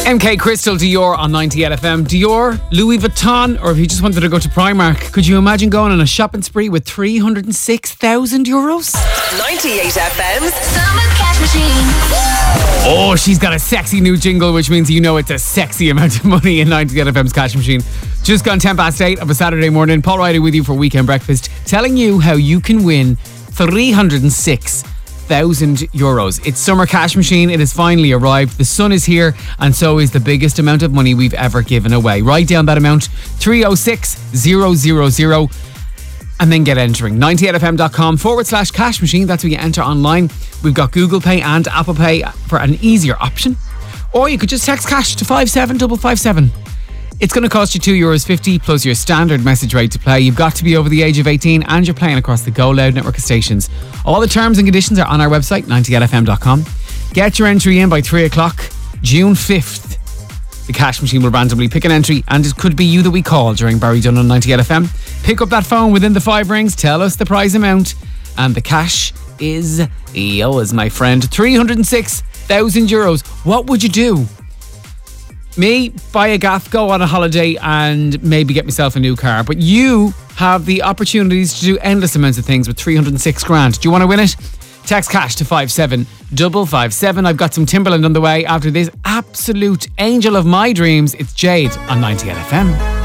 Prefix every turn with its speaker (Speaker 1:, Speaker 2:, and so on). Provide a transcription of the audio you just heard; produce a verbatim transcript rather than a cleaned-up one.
Speaker 1: M K Crystal, Dior on ninety-eight F M. Dior, Louis Vuitton, or if you just wanted to go to Primark, could you imagine going on a shopping spree with three hundred six thousand euros?
Speaker 2: ninety-eight F M's Summer Cash Machine.
Speaker 1: Oh, she's got a sexy new jingle, which means you know it's a sexy amount of money in ninety-eight F M's Cash Machine. Just gone ten past eight of a Saturday morning. Paul Ryder with you for Weekend Breakfast, telling you how you can win three hundred six thousand euros. It's Summer Cash Machine. It has finally arrived. The sun is here, and so is the biggest amount of money we've ever given away. Write down that amount, three oh six thousand, and then get entering. ninety-eight F M dot com forward slash cash machine. That's where you enter online. We've got Google Pay and Apple Pay for an easier option. Or you could just text cash to five seven five five seven. It's going to cost you two euros fifty plus your standard message rate to play. You've got to be over the age of eighteen and you're playing across the Go Loud network of stations. All the terms and conditions are on our website, ninety-eight F M dot com. Get your entry in by three o'clock, June fifth. The Cash Machine will randomly pick an entry, and it could be you that we call during Barry Dunn on ninety-eight F M. Pick up that phone within the five rings, tell us the prize amount, and the cash is yours, my friend. three hundred six thousand euros. What would you do? Me, buy a gaff, go on a holiday, and maybe get myself a new car. But you have the opportunities to do endless amounts of things with three hundred six grand. Do you want to win it? Text cash to five seven five five seven. I've got some Timberland on the way after this absolute angel of my dreams. It's Jade on ninety-eight F M.